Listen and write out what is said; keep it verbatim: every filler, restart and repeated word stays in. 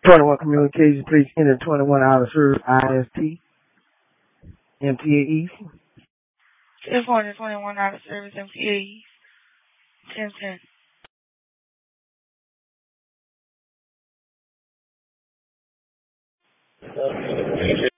twenty-one Communications, please enter twenty-one out of service I S T, M T A East. ten forty, twenty-one out of service M T A East, ten ten.